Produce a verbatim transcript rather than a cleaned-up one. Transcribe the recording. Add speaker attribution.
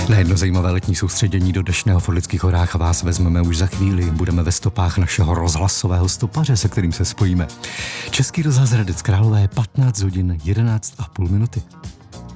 Speaker 1: Na jedno zajímavé letní soustředění do Deštného v Orlických horách vás vezmeme už za chvíli. Budeme ve stopách našeho rozhlasového stopaře, se kterým se spojíme. Český rozhlas Hradec Králové, patnáct hodin jedenáct a půl minuty.